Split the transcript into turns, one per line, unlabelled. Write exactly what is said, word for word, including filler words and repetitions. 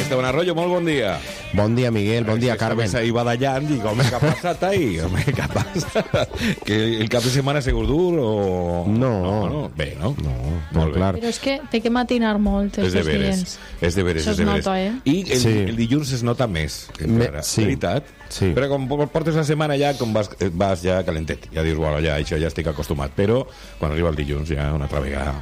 Esteban Arroyo, molt bon dia.
Bon dia, Miguel, bon dia, Carmen.
Ahí badallant, dic, home, què ha passat ahí? Home, què ha passat? Que el cap de setmana ha sigut dur o...
No.
No, no. Bé, no?
No,
molt
clar.
Però és que té que matinar molt
És de
estos
veres,
dies.
és de veres,
Això
és de
es
veres.
nota, eh?
I el,
Sí.
el dilluns es nota més,
Me-
encara,
sí.
veritat?
Sí.
Però com portes la setmana ja, com vas, vas ja calentet, ja dius, bueno, ja, això ja estic acostumat, però quan arriba el dilluns ja una altra vegada